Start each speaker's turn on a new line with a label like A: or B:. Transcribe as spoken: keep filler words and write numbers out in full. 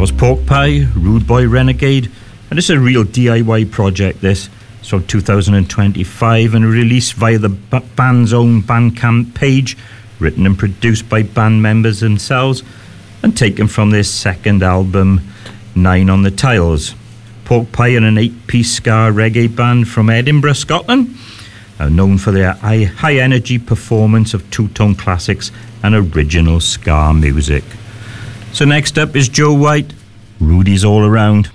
A: was Pork Pie, Rude Boy Renegade, and this is a real D I Y project, this. It's from two thousand twenty-five and released via the b- band's own Bandcamp page, written and produced by band members themselves, and taken from their second album, Nine on the Tiles. Pork Pie are an eight-piece ska reggae band from Edinburgh, Scotland, are known for their high, high-energy performance of two-tone classics and original ska music. So next up is Joe White, Rudy's All Around.